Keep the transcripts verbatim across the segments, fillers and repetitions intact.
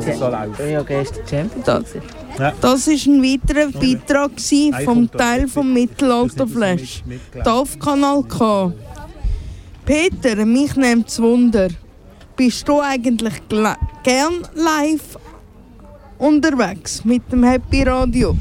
es so läuft. Ja, gestern Champions League. Ja. Das war ein weiterer Beitrag vom Teil vom Mittelalterflash. Hier auf Kanal K. Peter, mich nimmt es Wunder. Bist du eigentlich gl- gern live unterwegs mit dem Happy Radio?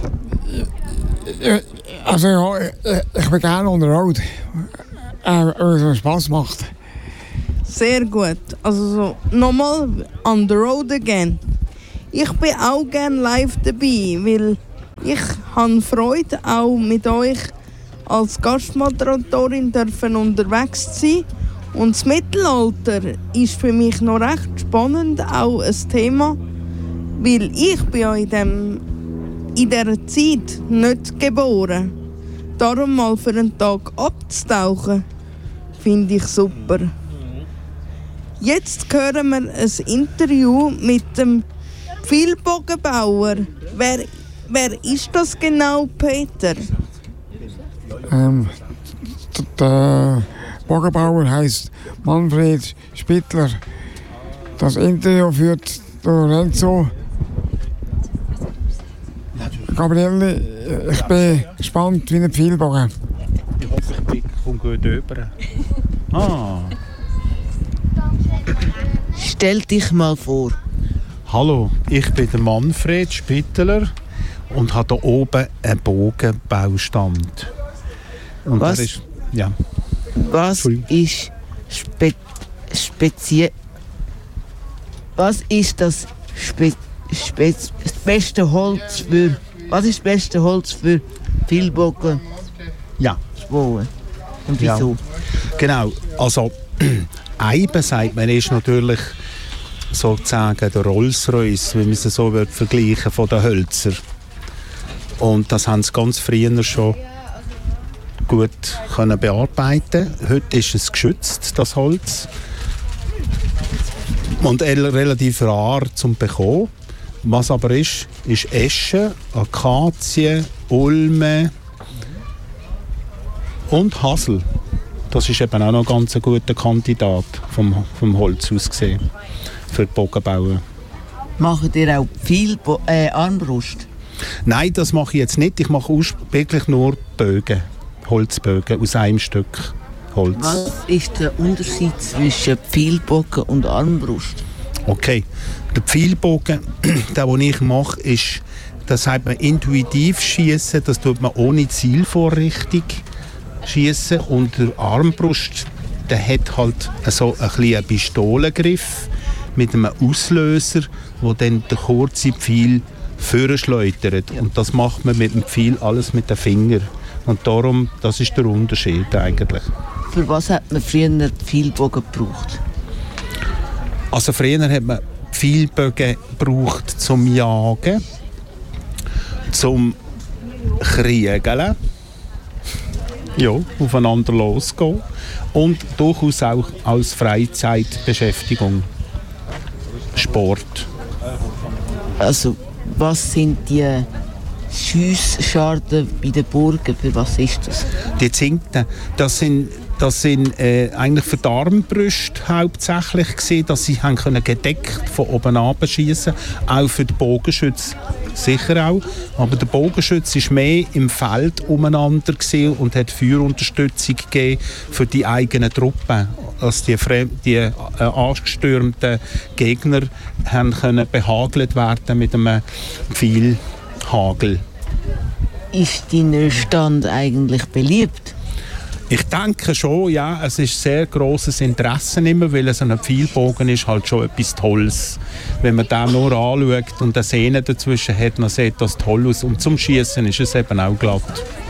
Also ja, ich bin gerne on the road, äh, weil es Spass macht. Sehr gut. Also so, nochmal on the road again. Ich bin auch gerne live dabei, weil ich habe Freude, auch mit euch als Gastmoderatorin dürfen unterwegs zu sein. Und das Mittelalter ist für mich noch recht spannend, auch ein Thema, weil ich bin ja in, dem, in dieser Zeit nicht geboren. Darum mal für einen Tag abzutauchen, finde ich super. Jetzt hören wir ein Interview mit dem Pfeilbogenbauer. Wer, wer ist das genau, Peter? Ähm, d- der Bogenbauer heißt Manfred Spittler. Das Interview führt Lorenzo Gabriele. Ich bin gespannt wie ein Pfeilbogen. Ich hoffe, ich komme gut rüber. Ah. Stell dich mal vor. Hallo, ich bin der Manfred Spittler und habe hier oben einen Bogenbaustand. Und Was? der ist, ja. Was ist spe speziell? Was ist das spe spe das beste Holz für? Was ist das beste Holz für Pfeilbogen? Ja. Bauen. Und wieso? Ja. Genau, also Eiben, sagt man, ist natürlich sozusagen der Rolls-Royce, wenn man es so wird vergleichen von den Hölzern. Und das haben sie ganz früher schon gut können bearbeiten. Heute ist es geschützt, das Holz. Und relativ rar zum bekommen. Was aber ist, ist Esche, Akazie, Ulme und Hasel. Das ist eben auch noch ganz ein guter Kandidat vom, vom Holz aus gesehen für die Bogenbauer. Macht ihr auch viel Bo äh, Armbrust? Nein, das mache ich jetzt nicht. Ich mache wirklich nur Bögen, Holzbögen aus einem Stück Holz. Was ist der Unterschied zwischen Pfeilbogen und Armbrust? Okay, der Pfeilbogen, der, den ich mache, ist, das sagt man intuitiv schießen. Das tut man ohne Zielvorrichtung schießen. Und der Armbrust, der hat halt so ein bisschen einen Pistolengriff mit einem Auslöser, wo dann der kurze Pfeil vorschleudert. Und das macht man mit dem Pfeil alles mit den Fingern. Und darum, das ist der Unterschied eigentlich. Für was hat man früher die Pfeilbogen gebraucht? Also früher hat man Pfeilbögen gebraucht zum Jagen, zum Kriegeln, ja, aufeinander losgehen und durchaus auch als Freizeitbeschäftigung, Sport. Also, was sind die Schussscharten bei den Burgen? Für was ist das? Die Zinkten, das sind, das sind äh, eigentlich für die Armbrüste hauptsächlich gewesen, dass sie haben können gedeckt von oben runter schiessen, auch für die Bogenschütze sicher auch. Aber der Bogenschütze war mehr im Feld umeinander gewesen und hat Feuerunterstützung gegeben für die eigenen Truppen. Dass die, die äh, angestürmten Gegner haben können behagelt werden mit einem Pfeilhagel. Ist dein Stand eigentlich beliebt? Ich denke schon, ja. Es ist sehr grosses Interesse immer, weil so ein Pfeilbogen ist halt schon etwas Tolles. Wenn man den nur anschaut und eine Sehne dazwischen hat, dann sieht das toll aus. Und zum Schießen ist es eben auch glatt.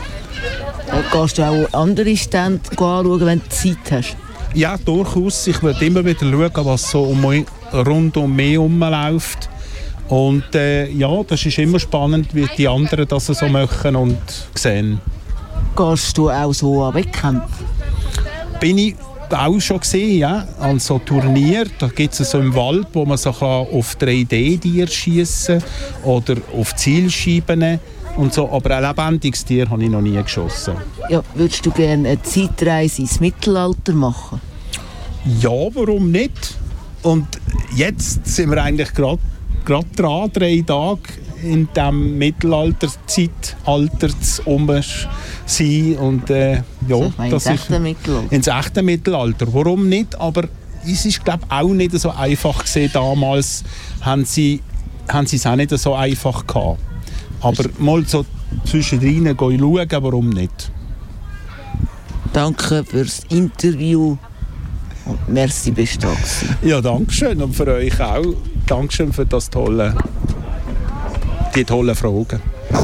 Gehst du auch andere Stände anschauen, wenn du Zeit hast? Ja, durchaus. Ich würde immer wieder schauen, was so um mich, rund um mich herumläuft. Und äh, ja, das ist immer spannend, wie die anderen das so machen und sehen. Gehst du auch so an Wettkämpfen? Bin ich auch schon gesehen, ja. Also Turnier, da gibt es so im Wald, wo man so auf drei D-Tiere schiessen kann oder auf Zielscheiben und so. Aber ein lebendiges Tier habe ich noch nie geschossen. Ja, würdest du gerne eine Zeitreise ins Mittelalter machen? Ja, warum nicht? Und jetzt sind wir eigentlich gerade gerade dran, drei Tage in diesem Mittelalter-Zeitalter zu sein. Und äh, ja, Also, das das ist ist echte Mittelalter. ins echte Mittelalter. Warum nicht? Aber es ist, glaube ich, auch nicht so einfach gewesen. Damals haben sie, haben sie es auch nicht so einfach gehabt. Aber mal so zwischendrin schauen, warum nicht? Danke fürs Interview und merci, bist du da gewesen. Ja, danke schön und für euch auch. Dankeschön für das tolle, die tollen Fragen.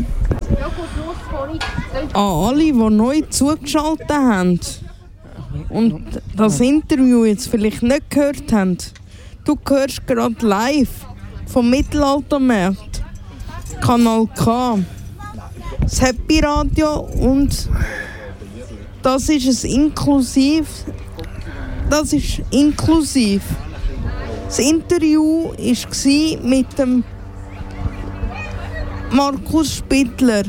An alle, die neu zugeschaltet haben und das Interview jetzt vielleicht nicht gehört haben. Du hörst gerade live vom Mittelaltermarkt, Kanal K, das Happy Radio, und das ist ein inklusiv. Das ist inklusiv. Das Interview war mit dem Markus Spittler.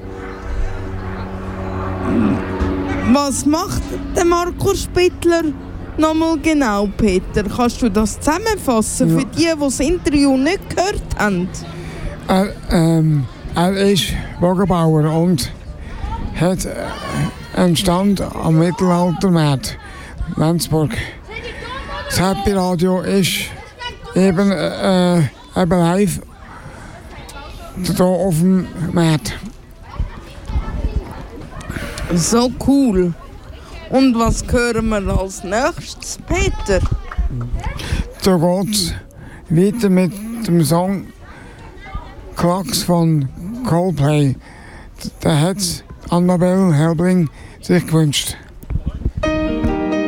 Was macht der Markus Spittler nochmal genau, Peter? Kannst du das zusammenfassen Ja. für die, die das Interview nicht gehört haben? Er, ähm, er ist Wagenbauer und hat äh, einen Stand am Mittelaltermarkt Lenzburg. Das Happy Radio ist eben, äh, eben live hier auf dem Markt. So cool. Und was hören wir als nächstes, Peter? Da geht es weiter mit dem Song Klacks von Coldplay. Da hat Annabelle Helbling sich gewünscht.